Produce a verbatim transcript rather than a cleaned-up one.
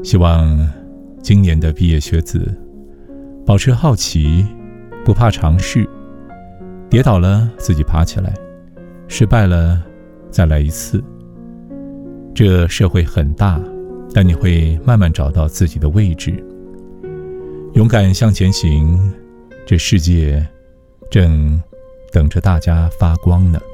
希望今年的毕业学子保持好奇，不怕尝试，跌倒了自己爬起来，失败了再来一次。这社会很大，但你会慢慢找到自己的位置，勇敢向前行，这世界正等着大家发光呢。